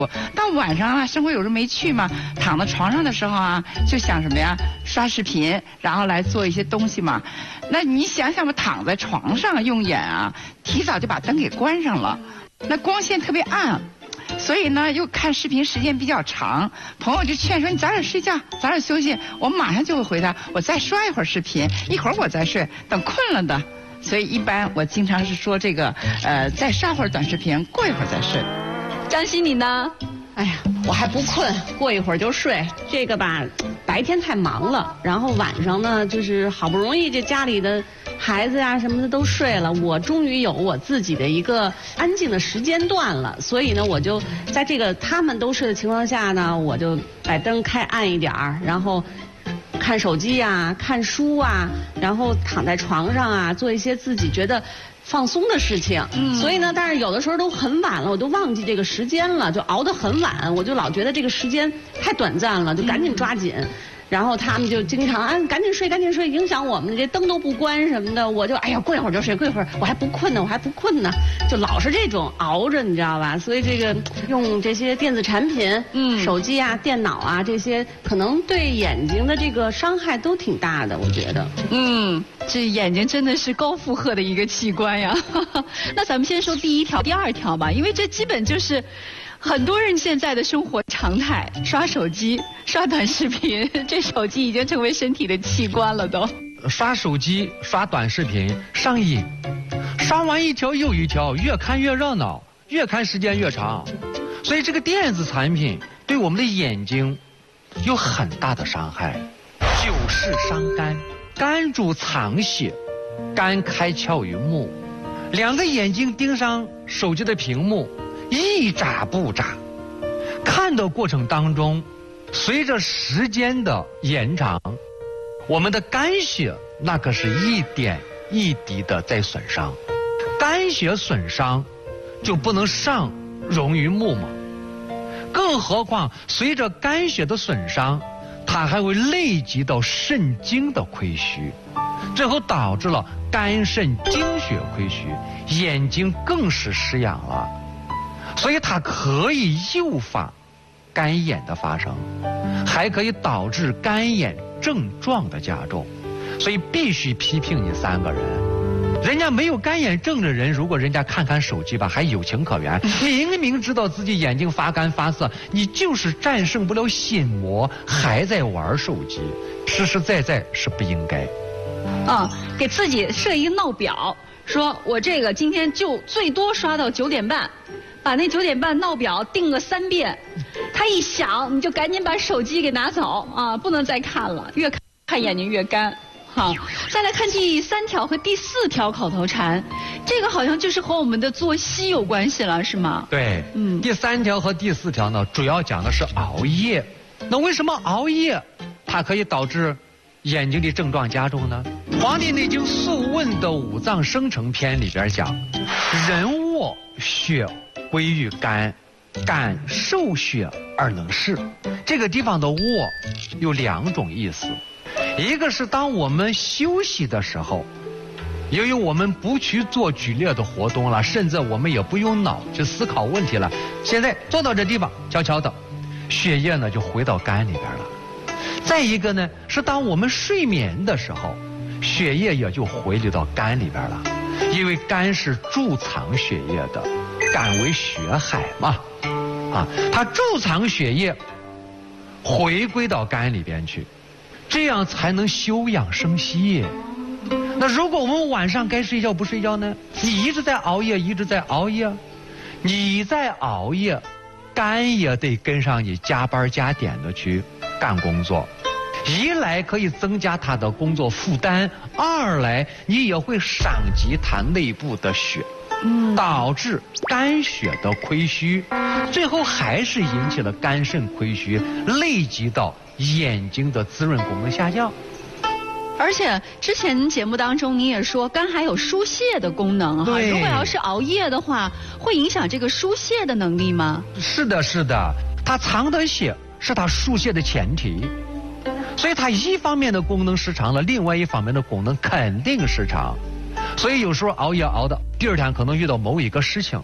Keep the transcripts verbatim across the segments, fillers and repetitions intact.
到晚上啊，生活有时候没趣嘛，躺在床上的时候啊，就想什么呀？刷视频，然后来做一些东西嘛。那你想想吧，躺在床上用眼啊，提早就把灯给关上了，那光线特别暗。所以呢，又看视频时间比较长，朋友就劝说你早点睡觉，早点休息。我马上就会回答，我再刷一会儿视频，一会儿我再睡，等困了的。所以一般我经常是说这个，呃，再刷会儿短视频，过一会儿再睡。 张欣你呢？ 哎呀，我还不困，过一会儿就睡。这个吧，白天太忙了，然后晚上呢，就是好不容易这家里的孩子呀、啊、什么的都睡了，我终于有我自己的一个安静的时间段了。所以呢，我就在这个他们都睡的情况下呢，我就把灯开暗一点儿，然后看手机呀、啊、看书啊，然后躺在床上啊，做一些自己觉得放松的事情。嗯，所以呢，但是有的时候都很晚了，我都忘记这个时间了，就熬得很晚，我就老觉得这个时间太短暂了，就赶紧抓紧。嗯，然后他们就经常啊，赶紧睡，赶紧睡，影响我们这灯都不关什么的。我就哎呀，过一会儿就睡，过一会儿我还不困呢，我还不困呢，就老是这种熬着，你知道吧？所以这个用这些电子产品，嗯，手机啊、电脑啊这些，可能对眼睛的这个伤害都挺大的，我觉得。 嗯，这眼睛真的是高负荷的一个器官呀。那咱们先说第一条、第二条吧，因为这基本就是很多人现在的生活常态，刷手机、刷短视频，这手机已经成为身体的器官了都。 刷手机、刷短视频上瘾，刷完一条又一条，越看越热闹，越看时间越长。所以这个电子产品对我们的眼睛有很大的伤害。久视伤肝，肝主藏血，肝开窍于目，两个眼睛盯上手机的屏幕，一眨不眨，看的过程当中，随着时间的延长，我们的肝血那可是一点一滴的在损伤，肝血损伤就不能上溶于目嘛，更何况随着肝血的损伤，它还会累积到肾精的亏虚，最后导致了肝肾精血亏虚，眼睛更是失养了。所以它可以诱发干眼的发生，还可以导致干眼症状的加重。所以必须批评你三个人，人家没有干眼症的人，如果人家看看手机吧，还有情可原。明明知道自己眼睛发干发涩，你就是战胜不了心魔，还在玩手机，实实在在是不应该。 啊，给自己设一个闹表，说我这个今天就最多刷到九点半。把那九点半闹表定个三遍，它一响你就赶紧把手机给拿走啊，不能再看了，越看看眼睛越干。好，再来看第三条和第四条口头禅，这个好像就是和我们的作息有关系了，是吗？ 对，嗯，第三条和第四条呢，主要讲的是熬夜。那为什么熬夜它可以导致眼睛的症状加重呢？《黄帝内经·素问》的五脏生成篇里边讲，人卧血归于肝，肝受血而能视。这个地方的卧有两种意思，一个是当我们休息的时候，由于我们不去做剧烈的活动了，甚至我们也不用脑去思考问题了，现在坐到这地方悄悄的，血液呢就回到肝里边了。再一个呢，是当我们睡眠的时候，血液也就回流到肝里边了，因为肝是贮藏血液的，肝为血海嘛，啊，它贮藏血液回归到肝里边去，这样才能休养生息。那如果我们晚上该睡觉不睡觉呢？你一直在熬夜，一直在熬夜，你在熬夜，肝也得跟上你加班加点的去干工作，一来可以增加它的工作负担，二来你也会伤及它内部的血，嗯，导致肝血的亏虚，最后还是引起了肝肾亏虚，累积到眼睛的滋润功能下降。 而且之前节目当中您也说肝还有疏泄的功能哈，如果要是熬夜的话，会影响这个疏泄的能力吗？ 是的，是的，它藏的血是它疏泄的前提，所以它一方面的功能失常了，另外一方面的功能肯定失常。所以有时候熬夜熬的第二天可能遇到某一个事情，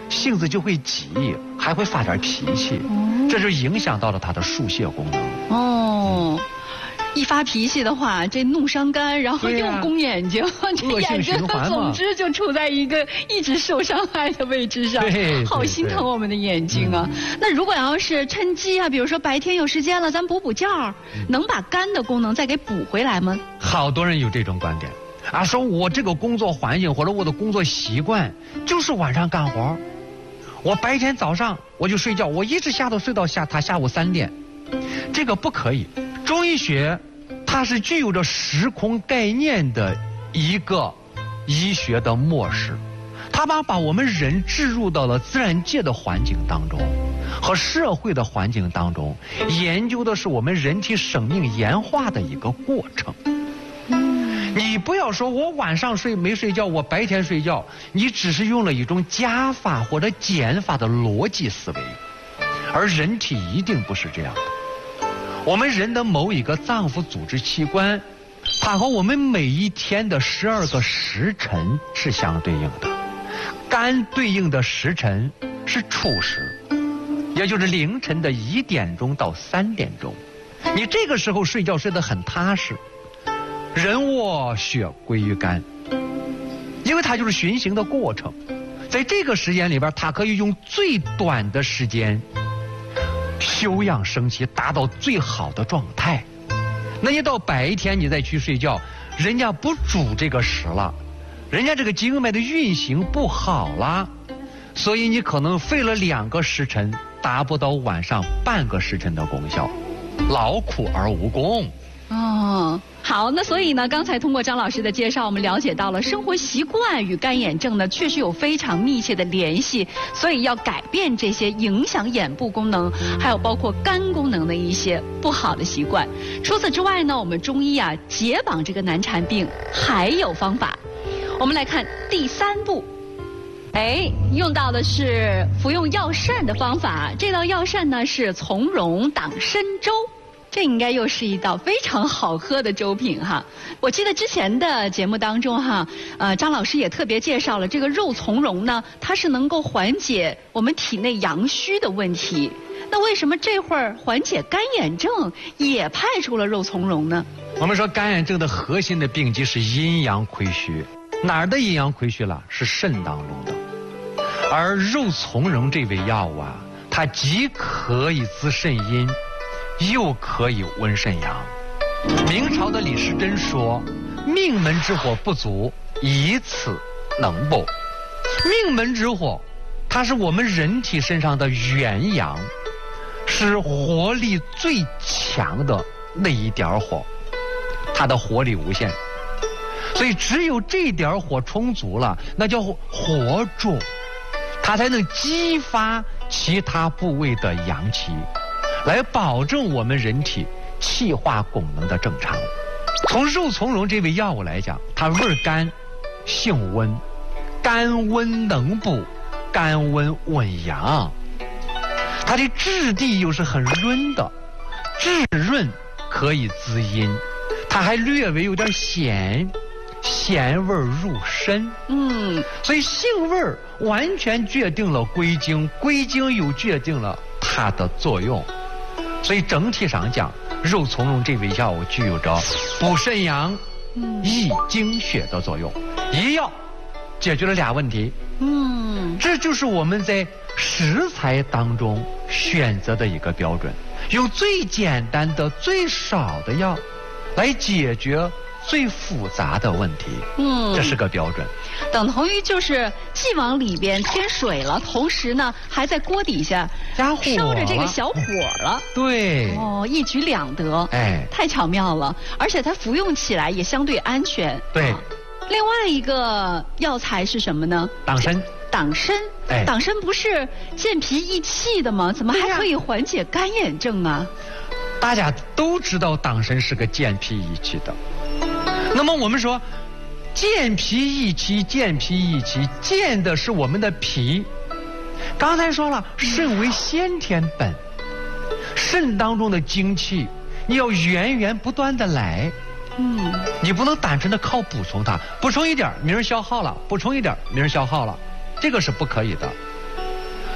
性子就会急，还会发点脾气，这就影响到了他的疏泄功能。 哦。一发脾气的话，这弄伤肝，然后又攻眼睛，这眼睛总之就处在一个一直受伤害的位置上，好心疼我们的眼睛啊。那如果要是趁机啊，比如说白天有时间了，咱补补觉，能把肝的功能再给补回来吗？ 好多人有这种观点啊，说我这个工作环境或者我的工作习惯就是晚上干活，我白天早上我就睡觉，我一直下到睡到下他下午三点，这个不可以。中医学它是具有着时空概念的一个医学的模式，它把把我们人置入到了自然界的环境当中和社会的环境当中，研究的是我们人体生命演化的一个过程。你不要说我晚上睡没睡觉，我白天睡觉，你只是用了一种加法或者减法的逻辑思维，而人体一定不是这样的。我们人的某一个脏腑组织器官，它和我们每一天的十二个时辰是相对应的。肝对应的时辰是初时，也就是凌晨的一点钟到三点钟。你这个时候睡觉睡得很踏实，人卧血归于肝，因为它就是循行的过程。在这个时间里边，它可以用最短的时间休养生息，达到最好的状态。那你到白天你再去睡觉，人家不主这个时了，人家这个经脉的运行不好了，所以你可能费了两个时辰，达不到晚上半个时辰的功效，劳苦而无功。 哦，好，那所以呢，刚才通过张老师的介绍，我们了解到了生活习惯与干眼症呢确实有非常密切的联系，所以要改变这些影响眼部功能，还有包括肝功能的一些不好的习惯。除此之外呢，我们中医啊解绑这个难缠病还有方法。我们来看第三步，哎，用到的是服用药膳的方法。这道药膳呢是从容党参粥。这应该又是一道非常好喝的粥品哈。我记得之前的节目当中哈，呃，张老师也特别介绍了这个肉苁蓉呢，它是能够缓解我们体内阳虚的问题。那为什么这会儿缓解干眼症也派出了肉苁蓉呢？ 我们说干眼症的核心的病机是阴阳亏虚，哪儿的阴阳亏虚了？是肾当中的。而肉苁蓉这味药啊，它既可以滋肾阴，又可以温肾阳。明朝的李时珍说，命门之火不足，以此能补。命门之火，它是我们人体身上的元阳，是活力最强的那一点火，它的活力无限，所以只有这点火充足了，那叫活助，它才能激发其他部位的阳气，来保证我们人体气化功能的正常。从肉苁蓉这味药物来讲，它味甘，性温，甘温能补，甘温温阳。它的质地又是很润的，质润可以滋阴，它还略微有点咸，咸味入身。嗯，所以性味完全决定了归经，归经又决定了它的作用。所以整体上讲，肉苁蓉这味药物具有着补肾阳、益精血的作用，一药解决了俩问题。嗯，这就是我们在食材当中选择的一个标准，用最简单的、最少的药来解决最复杂的问题。嗯，这是个标准。 等同于就是既往里边添水了，同时呢还在锅底下加火烧着这个小火了。 对， 哦，一举两得，哎，太巧妙了，而且它服用起来也相对安全。 对。 啊，另外一个药材是什么呢？ 党参。 党参，哎，党参不是健脾益气的吗？怎么还可以缓解干眼症啊？ 大家都知道党参是个健脾益气的。那么我们说，健脾益气，健脾益气，健的是我们的脾。刚才说了，肾为先天本，肾当中的精气，你要源源不断的来。嗯，你不能单纯的靠补充它，补充一点，明儿消耗了；补充一点，明儿消耗了，这个是不可以的。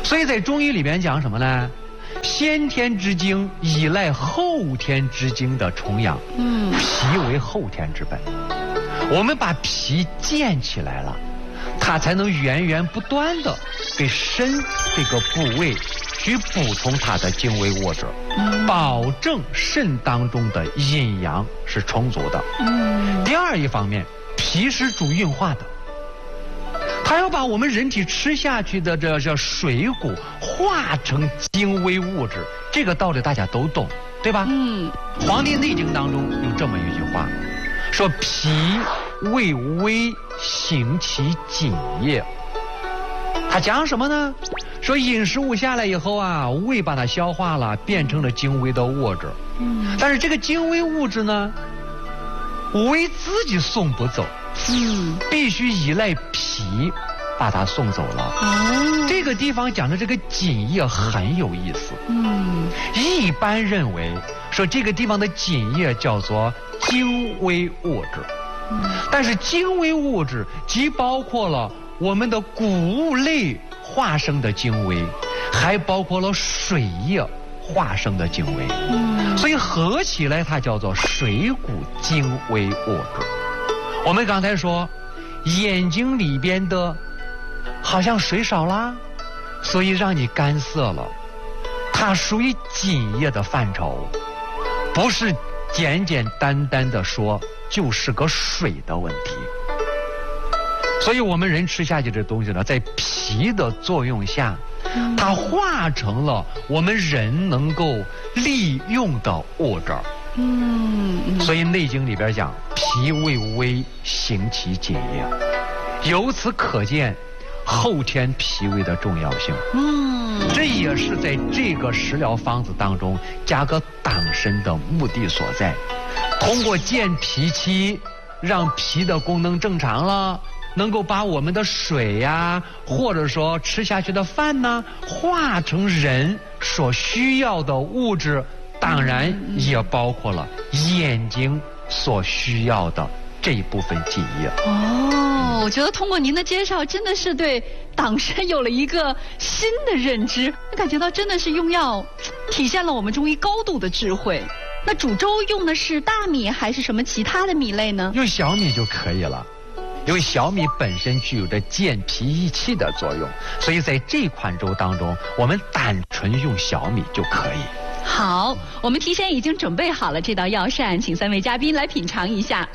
所以在中医里边讲什么呢？先天之精依赖后天之精的充养，嗯，脾为后天之本。我们把脾健起来了，它才能源源不断的给肾这个部位去补充它的精微物质，嗯、保证肾当中的阴阳是充足的。嗯、第二一方面，脾是主运化的。它要把我们人体吃下去的这这水谷化成精微物质，这个道理大家都懂，对吧？嗯，《黄帝内经》当中有这么一句话，说脾为微，行其津液。它讲什么呢？说饮食物下来以后啊，胃把它消化了，变成了精微的物质。嗯，但是这个精微物质呢，胃自己送不走。嗯，必须依赖脾把它送走了。哦，这个地方讲的这个津液很有意思。嗯，一般认为说这个地方的津液叫做精微物质。嗯，但是精微物质既包括了我们的谷物类化生的精微，还包括了水液化生的精微。嗯，所以合起来它叫做水谷精微物质。我们刚才说，眼睛里边的好像水少啦，所以让你干涩了。它属于津液的范畴，不是简简单单的说就是个水的问题。所以我们人吃下去这东西呢，在脾的作用下，它化成了我们人能够利用的物质。嗯，所以《内经》里边讲，脾为微，行其津液。由此可见，后天脾胃的重要性。嗯，这也是在这个食疗方子当中加个党参的目的所在。通过健脾气，让脾的功能正常了，能够把我们的水呀、啊，或者说吃下去的饭呢，化成人所需要的物质。当然也包括了眼睛所需要的这一部分津液。 哦，我觉得通过您的介绍，真的是对党参有了一个新的认知。感觉到真的是用药体现了我们中医高度的智慧。那煮粥用的是大米还是什么其他的米类呢？ 用小米就可以了，因为小米本身具有着健脾益气的作用，所以在这款粥当中，我们单纯用小米就可以。 好，我们提前已经准备好了这道药膳，请三位嘉宾来品尝一下。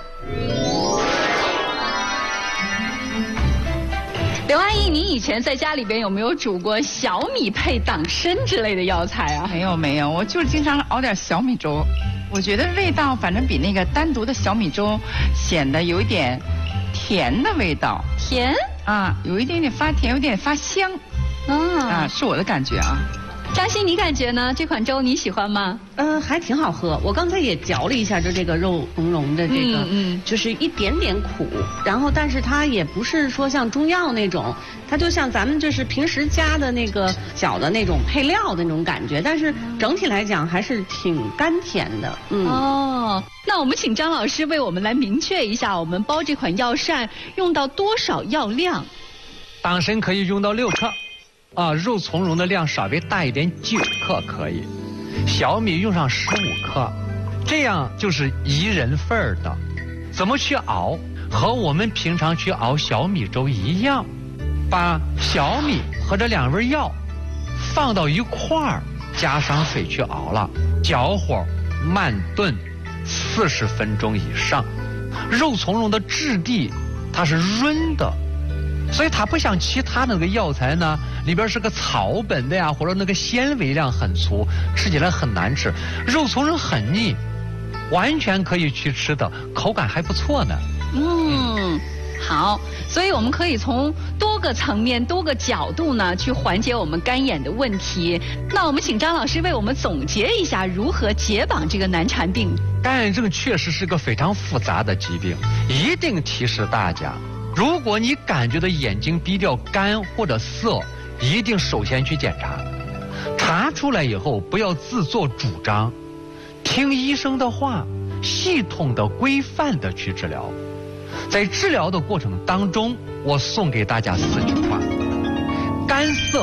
刘阿姨，您以前在家里边有没有煮过小米配党参之类的药材啊？ 没有没有，我就是经常熬点小米粥，我觉得味道反正比那个单独的小米粥显得有一点甜的味道。 甜？ 啊，有一点点发甜，有点发香。啊，啊，是我的感觉啊。 张欣，你感觉呢？这款粥你喜欢吗？ 呃，还挺好喝。我刚才也嚼了一下，就这个肉茸茸的这个，嗯嗯，就是一点点苦，然后但是它也不是说像中药那种，它就像咱们就是平时加的那个搅的那种配料的那种感觉，但是整体来讲还是挺甘甜的。嗯哦，那我们请张老师为我们来明确一下，我们煲这款药膳用到多少药量？ 党参可以用到六克。啊，肉苁蓉的量稍微大一点，九克可以。小米用上十五克，这样就是一人份儿的。怎么去熬？和我们平常去熬小米粥一样，把小米和这两味药放到一块儿，加上水去熬了，小火慢炖四十分钟以上。肉苁蓉的质地它是润的。所以它不像其他那个药材呢，里边是个草本的呀，或者那个纤维量很粗，吃起来很难吃。肉苁蓉很腻，完全可以去吃的，口感还不错呢。 嗯，好，所以我们可以从多个层面、多个角度呢，去缓解我们干眼的问题。那我们请张老师为我们总结一下，如何解绑这个难缠病。 干眼症确实是个非常复杂的疾病，一定提示大家。如果你感觉到眼睛比较干或者涩，一定首先去检查，查出来以后不要自作主张，听医生的话，系统的规范的去治疗。在治疗的过程当中，我送给大家四句话：干涩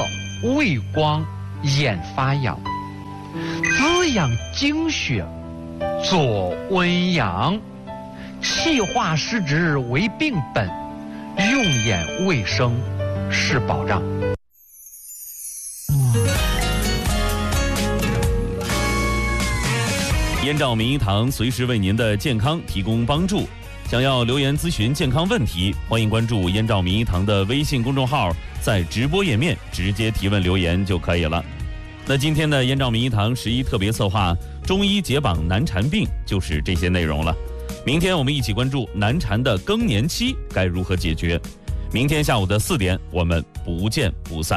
畏光，眼发痒，滋养精血，佐温阳，气化湿滞为病本，用眼卫生是保障。 燕赵名医堂随时为您的健康提供帮助。想要留言咨询健康问题，欢迎关注燕赵名医堂的微信公众号，在直播页面直接提问留言就可以了。那今天的燕赵名医堂十一特别策划中医解绑难缠病就是这些内容了。明天我们一起关注难缠的更年期该如何解决。明天下午的四点，我们不见不散。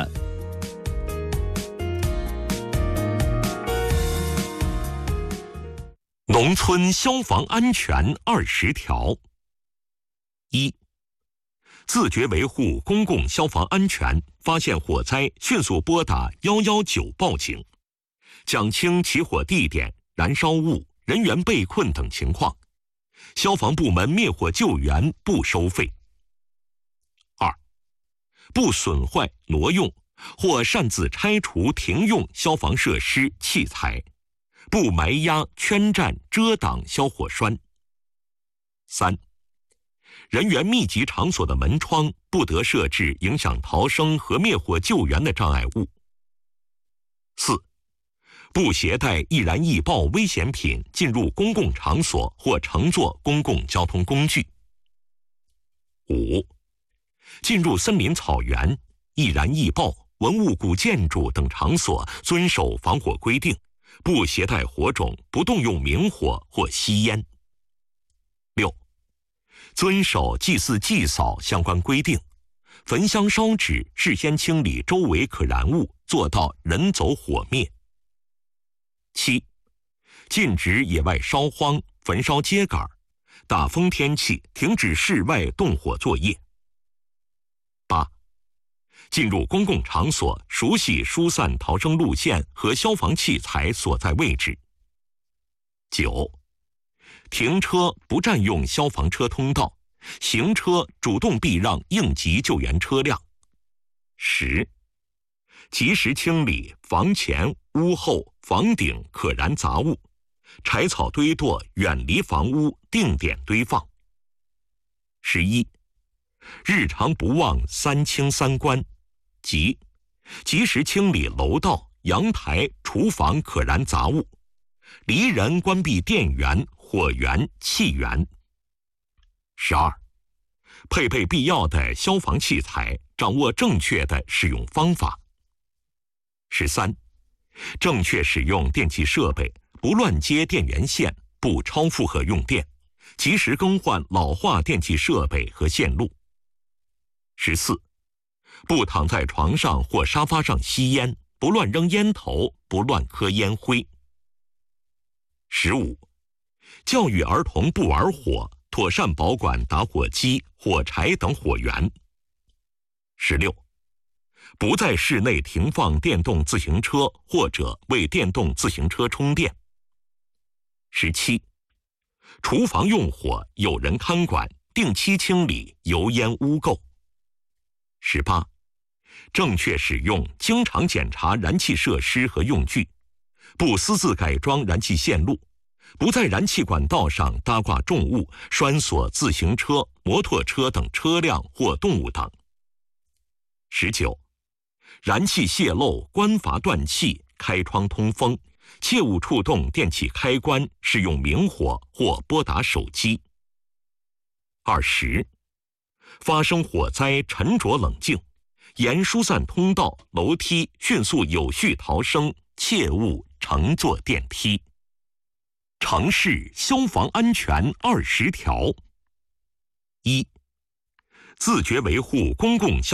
农村消防安全二十条：一、自觉维护公共消防安全，发现火灾迅速拨打一一九报警，讲清起火地点、燃烧物、人员被困等情况。消防部门灭火救援不收费。二、不损坏、挪用或擅自拆除停用消防设施器材，不埋压、圈占、遮挡消火栓。三、人员密集场所的门窗不得设置影响逃生和灭火救援的障碍物。四、不携带易燃易爆危险品进入公共场所或乘坐公共交通工具。五、进入森林草原、易燃易爆、文物古建筑等场所遵守防火规定，不携带火种，不动用明火或吸烟。六、遵守祭祀祭扫相关规定，焚香烧纸，事先清理周围可燃物，做到人走火灭。七、禁止野外烧荒、焚烧秸秆，大风天气停止室外动火作业。八、进入公共场所熟悉疏散逃生路线和消防器材所在位置。九、停车不占用消防车通道，行车主动避让应急救援车辆。十、及时清理房前、屋后、房顶可燃杂物，柴草堆垛远离房屋，定点堆放。十一、日常不忘三清三关，即及时清理楼道、阳台、厨房可燃杂物，离人关闭电源、火源、气源。十二、配备必要的消防器材，掌握正确的使用方法。十三、正确使用电气设备，不乱接电源线，不超负荷用电，及时更换老化电气设备和线路。十四、不躺在床上或沙发上吸烟，不乱扔烟头，不乱磕烟灰。十五、教育儿童不玩火，妥善保管打火机、火柴等火源。十六、不在室内停放电动自行车或者为电动自行车充电。十七、厨房用火有人看管，定期清理油烟污垢。十八、正确使用，经常检查燃气设施和用具，不私自改装燃气线路，不在燃气管道上搭挂重物，拴锁自行车、摩托车等车辆或动物等。十九、燃气泄漏，关阀断气，开窗通风，切勿触动电气开关，使用明火或拨打手机。二十、发生火灾沉着冷静，沿疏散通道、楼梯迅速有序逃生，切勿乘坐电梯。城市消防安全二十条：一、自觉维护公共消